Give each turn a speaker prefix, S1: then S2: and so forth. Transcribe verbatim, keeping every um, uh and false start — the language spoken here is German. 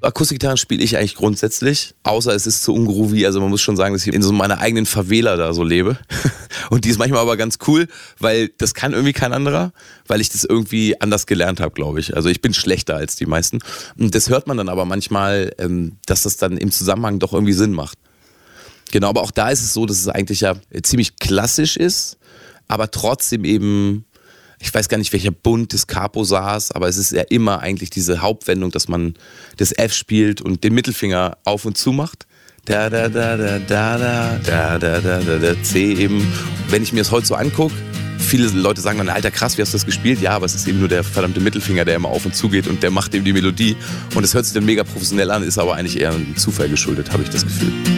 S1: Akustikgitarren spiele ich eigentlich grundsätzlich, außer es ist zu ungroovy. Also man muss schon sagen, dass ich in so meiner eigenen Favela da so lebe. Und die ist manchmal aber ganz cool, weil das kann irgendwie kein anderer, weil ich das irgendwie anders gelernt habe, glaube ich. Also ich bin schlechter als die meisten. Und das hört man dann aber manchmal, dass das dann im Zusammenhang doch irgendwie Sinn macht. Genau, aber auch da ist es so, dass es eigentlich ja ziemlich klassisch ist, aber trotzdem eben, ich weiß gar nicht, welcher Bund des Capo saß, aber es ist ja immer eigentlich diese Hauptwendung, dass man das F spielt und den Mittelfinger auf und zu macht. Da, da, da, da, da, da, da, da, da, da, da, C eben. Wenn ich mir das heute so angucke, viele Leute sagen dann, Alter, krass, wie hast du das gespielt? Ja, aber es ist eben nur der verdammte Mittelfinger, der immer auf und zu geht und der macht eben die Melodie. Und es hört sich dann mega professionell an, ist aber eigentlich eher ein Zufall geschuldet, habe ich das Gefühl.